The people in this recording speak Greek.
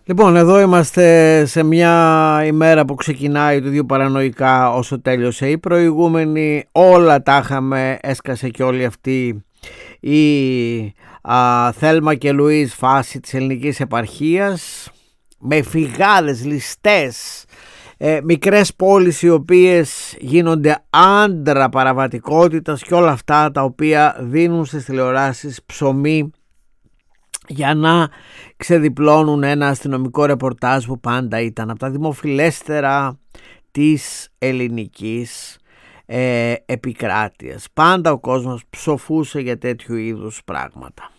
Λοιπόν, εδώ είμαστε σε μια ημέρα που ξεκινάει το ίδιο παρανοϊκά όσο τέλειωσε η προηγούμενη. Όλα τα είχαμε, έσκασε και όλη αυτή η Θέλμα και Λουίς φάση της ελληνικής επαρχίας, με φυγάδες, ληστές, μικρές πόλεις οι οποίες γίνονται άντρα παραβατικότητας και όλα αυτά τα οποία δίνουν στις τηλεοράσεις ψωμί για να ξεδιπλώνουν ένα αστυνομικό ρεπορτάζ που πάντα ήταν από τα δημοφιλέστερα της ελληνικής επικράτειας. Πάντα ο κόσμος ψοφούσε για τέτοιου είδους πράγματα.